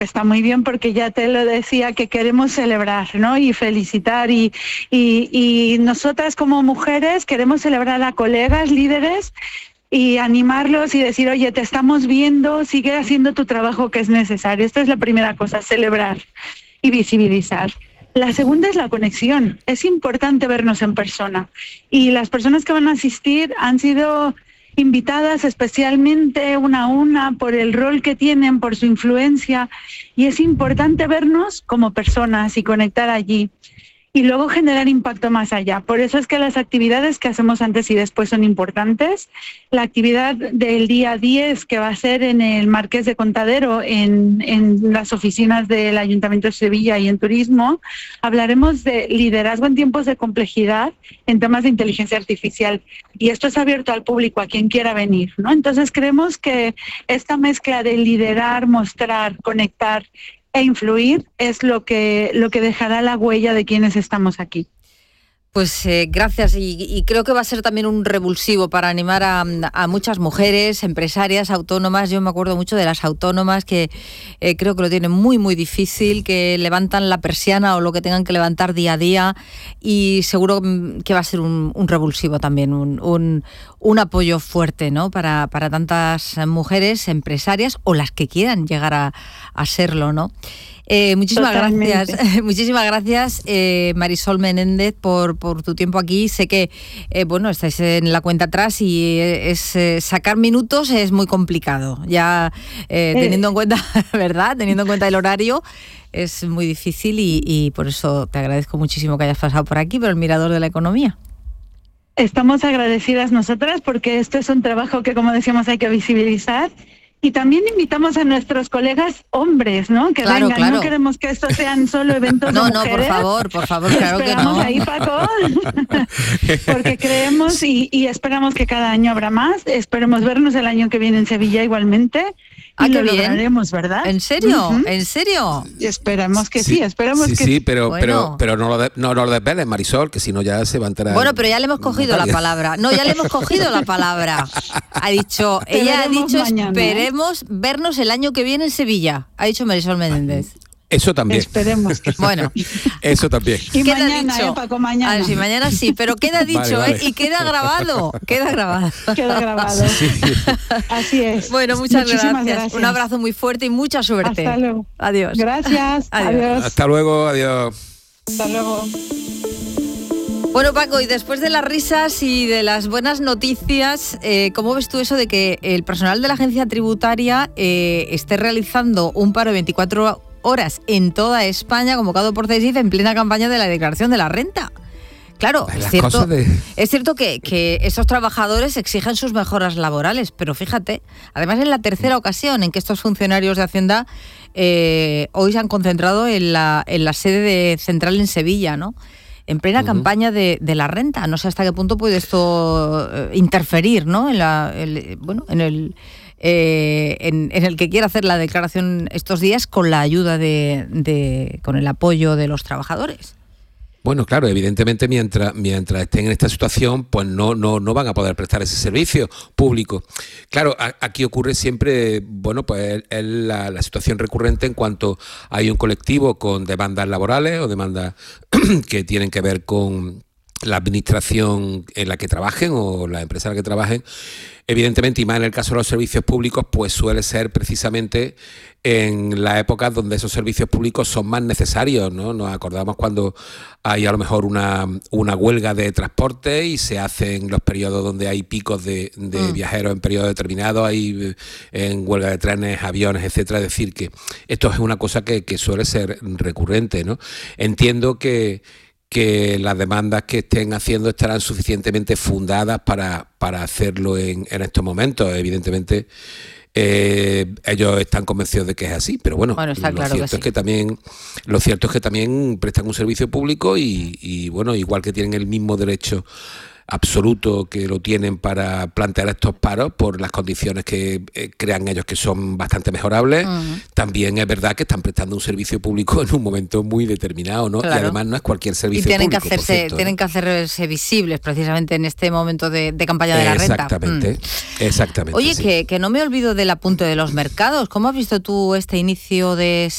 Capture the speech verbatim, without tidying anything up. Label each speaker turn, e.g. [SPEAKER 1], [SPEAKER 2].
[SPEAKER 1] Está muy bien porque ya te lo decía que queremos celebrar, ¿no? Y felicitar y, y, y nosotras como mujeres queremos celebrar a colegas, líderes y animarlos y decir, oye, te estamos viendo, sigue haciendo tu trabajo que es necesario. Esta es la primera cosa, celebrar y visibilizar. La segunda es la conexión. Es importante vernos en persona y las personas que van a asistir han sido invitadas especialmente una a una por el rol que tienen, por su influencia, y es importante vernos como personas y conectar allí y luego generar impacto más allá. Por eso es que las actividades que hacemos antes y después son importantes. La actividad del día diez, que va a ser en el Marqués de Contadero, en, en las oficinas del Ayuntamiento de Sevilla y en turismo, hablaremos de liderazgo en tiempos de complejidad en temas de inteligencia artificial. Y esto es abierto al público, a quien quiera venir, ¿no? Entonces creemos que esta mezcla de liderar, mostrar, conectar e influir es lo que, lo que dejará la huella de quienes estamos aquí.
[SPEAKER 2] Pues eh, gracias y, y creo que va a ser también un revulsivo para animar a, a muchas mujeres, empresarias, autónomas. Yo me acuerdo mucho de las autónomas que eh, creo que lo tienen muy muy difícil, que levantan la persiana o lo que tengan que levantar día a día, y seguro que va a ser un, un revulsivo también, un, un, un apoyo fuerte, ¿no? para, para tantas mujeres empresarias o las que quieran llegar a, a serlo, ¿no? Eh, muchísimas Totalmente. gracias, muchísimas gracias eh, Marisol Menéndez por, por tu tiempo aquí. Sé que eh, bueno, estáis en la cuenta atrás y es eh, sacar minutos es muy complicado. Ya eh, teniendo en cuenta, ¿verdad? Teniendo en cuenta el horario es muy difícil y, y por eso te agradezco muchísimo que hayas pasado por aquí, por el Mirador de la Economía.
[SPEAKER 1] Estamos agradecidas nosotras porque esto es un trabajo que, como decíamos, hay que visibilizar. Y también invitamos a nuestros colegas hombres, ¿no? Que
[SPEAKER 2] claro,
[SPEAKER 1] vengan,
[SPEAKER 2] claro.
[SPEAKER 1] no queremos que estos sean solo eventos
[SPEAKER 2] no,
[SPEAKER 1] de
[SPEAKER 2] no,
[SPEAKER 1] mujeres.
[SPEAKER 2] por favor, por favor, claro que no.
[SPEAKER 1] Esperamos ahí, Paco, porque creemos y, y esperamos que cada año habrá más. Esperemos vernos el año que viene en Sevilla igualmente.
[SPEAKER 2] Ah,
[SPEAKER 1] y
[SPEAKER 2] qué
[SPEAKER 1] lo
[SPEAKER 2] bien.
[SPEAKER 1] lograremos, ¿verdad?
[SPEAKER 2] ¿En serio?
[SPEAKER 1] Uh-huh.
[SPEAKER 2] ¿En serio?
[SPEAKER 1] Y esperamos que sí,
[SPEAKER 3] sí
[SPEAKER 1] esperamos
[SPEAKER 3] sí,
[SPEAKER 1] que
[SPEAKER 3] sí. Sí, pero,
[SPEAKER 2] bueno.
[SPEAKER 3] pero, pero no, lo de, no, no lo desveles, Marisol, que si no ya se va a enterar.
[SPEAKER 2] Bueno, pero ya le hemos cogido Natalia. la palabra. No, ya le hemos cogido la palabra. Ha dicho,
[SPEAKER 1] Te
[SPEAKER 2] ella ha dicho,
[SPEAKER 1] mañana,
[SPEAKER 2] esperemos
[SPEAKER 1] ¿eh?
[SPEAKER 2] vernos el año que viene en Sevilla. Ha dicho Marisol Menéndez.
[SPEAKER 3] Eso también.
[SPEAKER 1] Esperemos que
[SPEAKER 2] Bueno.
[SPEAKER 3] Eso también.
[SPEAKER 1] Y
[SPEAKER 2] queda
[SPEAKER 1] mañana,
[SPEAKER 2] dicho.
[SPEAKER 1] Eh, Paco, mañana.
[SPEAKER 2] Ah, sí, mañana sí, pero queda dicho,
[SPEAKER 3] vale, vale.
[SPEAKER 2] ¿eh? Y queda grabado. Queda grabado.
[SPEAKER 1] Queda grabado.
[SPEAKER 3] Sí.
[SPEAKER 1] Así es.
[SPEAKER 2] Bueno, muchas
[SPEAKER 1] Muchísimas
[SPEAKER 2] gracias.
[SPEAKER 1] gracias.
[SPEAKER 2] Un abrazo muy fuerte y mucha suerte.
[SPEAKER 1] Hasta luego.
[SPEAKER 2] Adiós.
[SPEAKER 1] Gracias.
[SPEAKER 2] Adiós.
[SPEAKER 1] Adiós.
[SPEAKER 3] Hasta luego, adiós.
[SPEAKER 1] Hasta luego.
[SPEAKER 2] Bueno, Paco, y después de las risas y de las buenas noticias, eh, ¿cómo ves tú eso de que el personal de la agencia tributaria eh, esté realizando un paro de veinticuatro horas en toda España, convocado por CESIF en plena campaña de la declaración de la renta? Claro, es cierto, de... es cierto que, que esos trabajadores exigen sus mejoras laborales, pero fíjate, además es la tercera ocasión en que estos funcionarios de Hacienda eh, hoy se han concentrado en la, en la sede de central en Sevilla, ¿no? En plena uh-huh. campaña de, de la renta. No sé hasta qué punto puede esto eh, interferir, ¿no? En la, el, bueno, en el eh, en, en el que quiera hacer la declaración estos días con la ayuda de, de con el apoyo de los trabajadores.
[SPEAKER 3] Bueno, claro, evidentemente mientras mientras estén en esta situación, pues no no no van a poder prestar ese servicio público. Claro, a, aquí ocurre siempre, bueno, pues es, es la, la situación recurrente en cuanto hay un colectivo con demandas laborales o demandas que tienen que ver con la administración en la que trabajen o la empresa en la que trabajen. Evidentemente, y más en el caso de los servicios públicos, pues suele ser precisamente en las épocas donde esos servicios públicos son más necesarios, ¿no? Nos acordamos cuando hay a lo mejor una, una huelga de transporte y se hacen los periodos donde hay picos de, de mm. viajeros en periodos determinados, hay en huelga de trenes, aviones, etcétera. Es decir, que esto es una cosa que, que suele ser recurrente, ¿no? Entiendo que que las demandas que estén haciendo estarán suficientemente fundadas para, para hacerlo en, en estos momentos. Evidentemente, eh, ellos están convencidos de que es así, pero bueno,
[SPEAKER 2] bueno está
[SPEAKER 3] lo
[SPEAKER 2] claro
[SPEAKER 3] cierto
[SPEAKER 2] que sí.
[SPEAKER 3] es que también, lo cierto es que también prestan un servicio público y, y bueno, igual que tienen el mismo derecho absoluto que lo tienen para plantear estos paros por las condiciones que eh, crean ellos que son bastante mejorables, uh-huh. también es verdad que están prestando un servicio público en un momento muy determinado, ¿no?
[SPEAKER 2] Claro.
[SPEAKER 3] Y además no es cualquier servicio
[SPEAKER 2] y tienen
[SPEAKER 3] público.
[SPEAKER 2] Que hacerse,
[SPEAKER 3] cierto,
[SPEAKER 2] tienen
[SPEAKER 3] ¿eh?
[SPEAKER 2] que hacerse visibles precisamente en este momento de, de campaña de la
[SPEAKER 3] exactamente,
[SPEAKER 2] renta.
[SPEAKER 3] Mm. Exactamente.
[SPEAKER 2] Oye,
[SPEAKER 3] sí.
[SPEAKER 2] que, que no me olvido del apunte de los mercados. ¿Cómo has visto tú este inicio de